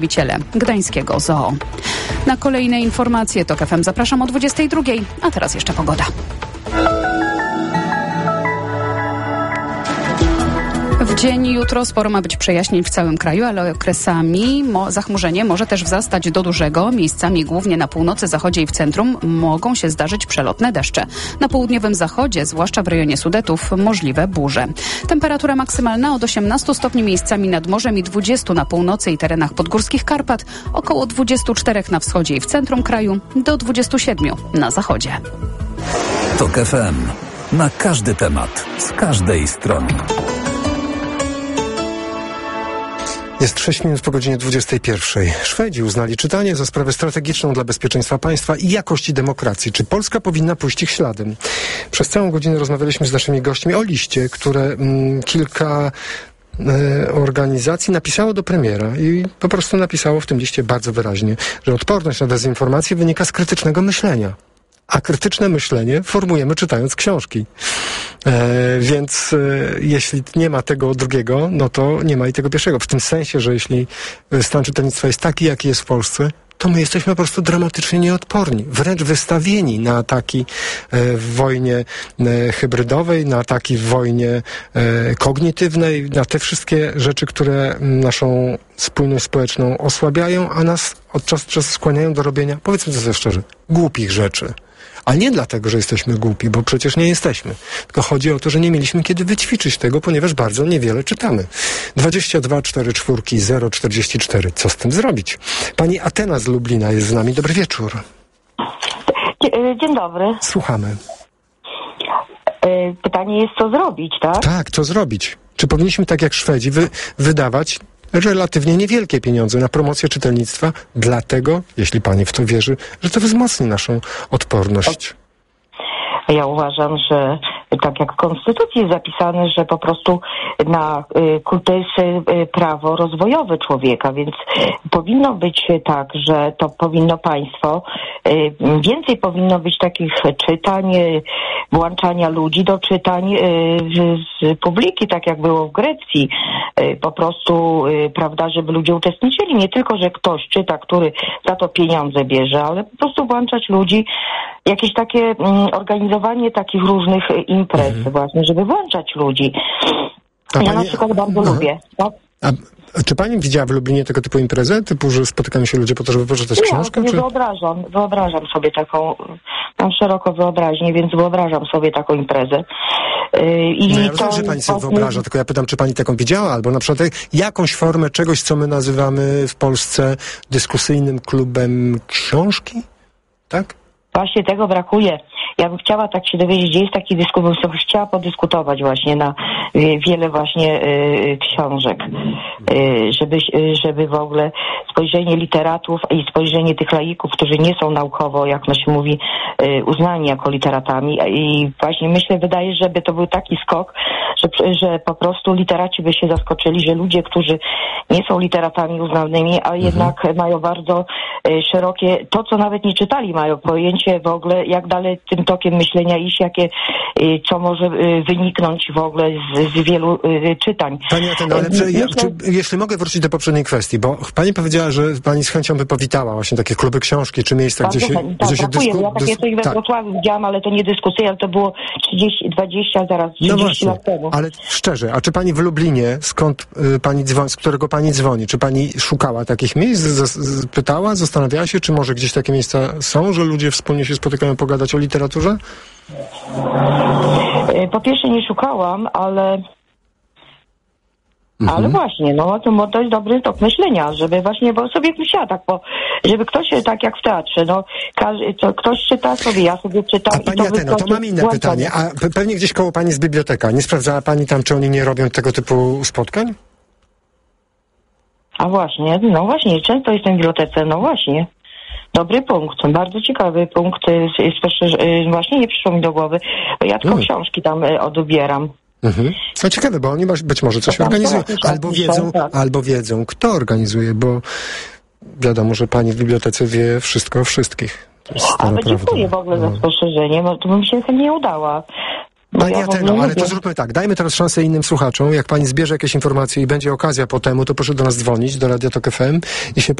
przedstawiciele gdańskiego zoo. Na kolejne informacje TOK FM zapraszam o 22:00, a teraz jeszcze pogoda. W dzień jutro sporo ma być przejaśnień w całym kraju, ale okresami zachmurzenie może też wzrastać do dużego. Miejscami głównie na północy, zachodzie i w centrum mogą się zdarzyć przelotne deszcze. Na południowym zachodzie, zwłaszcza w rejonie Sudetów, możliwe burze. Temperatura maksymalna od 18 stopni miejscami nad morzem i 20 na północy i terenach podgórskich Karpat, około 24 na wschodzie i w centrum kraju, do 27 na zachodzie. TOK FM. Na każdy temat, z każdej strony. Jest 6 minut po godzinie 21. Szwedzi uznali czytanie za sprawę strategiczną dla bezpieczeństwa państwa i jakości demokracji. Czy Polska powinna pójść ich śladem? Przez całą godzinę rozmawialiśmy z naszymi gośćmi o liście, które kilka organizacji napisało do premiera i po prostu napisało w tym liście bardzo wyraźnie, że odporność na dezinformację wynika z krytycznego myślenia. A krytyczne myślenie formujemy czytając książki. Więc jeśli nie ma tego drugiego, no to nie ma i tego pierwszego. W tym sensie, że jeśli stan czytelnictwa jest taki, jaki jest w Polsce, to my jesteśmy po prostu dramatycznie nieodporni. Wręcz wystawieni na ataki w wojnie hybrydowej, na ataki w wojnie kognitywnej, na te wszystkie rzeczy, które naszą spójność społeczną osłabiają, a nas od czasu do czasu skłaniają do robienia, powiedzmy to sobie szczerze, głupich rzeczy. A nie dlatego, że jesteśmy głupi, bo przecież nie jesteśmy. Tylko chodzi o to, że nie mieliśmy kiedy wyćwiczyć tego, ponieważ bardzo niewiele czytamy. 22 44 044. Co z tym zrobić? Pani Atena z Lublina jest z nami. Dobry wieczór. Dzień dobry. Słuchamy. Pytanie jest, co zrobić, tak? Tak, co zrobić? Czy powinniśmy, tak jak Szwedzi, wydawać relatywnie niewielkie pieniądze na promocję czytelnictwa, dlatego, jeśli pani w to wierzy, że to wzmocni naszą odporność? Ja uważam, że tak jak w Konstytucji jest zapisane, że po prostu to jest prawo rozwojowe człowieka, więc powinno być tak, że to powinno państwo, więcej powinno być takich czytań, włączania ludzi do czytań z publiki, tak jak było w Grecji. Po prostu, prawda, żeby ludzie uczestniczyli. Nie tylko, że ktoś czyta, który za to pieniądze bierze, ale po prostu włączać ludzi, jakieś takie organizowanie takich różnych imprez właśnie, żeby włączać ludzi. Ja na przykład bardzo lubię. Tak? A czy pani widziała w Lublinie tego typu imprezę? Typu, że spotykają się ludzie po to, żeby poczytać książkę? Czy... Wyobrażam sobie taką, mam szeroko wyobraźnię, więc wyobrażam sobie taką imprezę. Ja rozumiem, że pani sobie wyobraża, tylko ja pytam, czy pani taką widziała, albo na przykład jakąś formę czegoś, co my nazywamy w Polsce dyskusyjnym klubem książki? Tak? Właśnie tego brakuje. Ja bym chciała tak się dowiedzieć, gdzie jest taki dyskus, bym chciała podyskutować właśnie na wiele właśnie książek, żeby w ogóle spojrzenie literatów i spojrzenie tych laików, którzy nie są naukowo, jak to się mówi, uznani jako literatami. I właśnie myślę, wydaje, żeby to był taki skok, że po prostu literaci by się zaskoczyli, że ludzie, którzy nie są literatami uznanymi, a jednak mają bardzo szerokie, to co nawet nie czytali, mają pojęcie w ogóle, jak dalej tym tokiem myślenia iść, co może wyniknąć w ogóle z wielu czytań. Pani Atena, ale jeśli mogę wrócić do poprzedniej kwestii, bo pani powiedziała, że pani z chęcią by powitała właśnie takie kluby książki, czy miejsca, gdzie się dyskutuje. Ja takie coś we Wrocławiu widziałam, ale to nie dyskusja, ale to było 30 lat temu. Ale szczerze, a czy pani w Lublinie, skąd pani dzwoni, z którego pani dzwoni, czy pani szukała takich miejsc, pytała, zastanawiała się, czy może gdzieś takie miejsca są, że ludzie wspólnie się spotykają pogadać o literaturze? Po pierwsze nie szukałam, ale właśnie, to jest dobry tok myślenia, żeby właśnie, bo sobie myślała tak, żeby ktoś, tak jak w teatrze, ktoś czyta sobie, ja sobie czytam. A pani Ateno, to mam inne pytanie, a pewnie gdzieś koło pani jest biblioteka, nie sprawdzała pani tam, czy oni nie robią tego typu spotkań? A właśnie, często jestem w bibliotece, właśnie. Dobry punkt, bardzo ciekawy punkt, właśnie nie przyszło mi do głowy, bo ja tylko książki tam odbieram. No ciekawe, bo oni być może coś organizują, albo wiedzą, kto organizuje, bo wiadomo, że pani w bibliotece wie wszystko o wszystkich. Ale dziękuję w ogóle za spostrzeżenie, bo to bym się chętnie udała. Pani Ateno, ale to zróbmy tak. Dajmy teraz szansę innym słuchaczom. Jak pani zbierze jakieś informacje i będzie okazja po temu, to proszę do nas dzwonić, do Radia Tok FM i się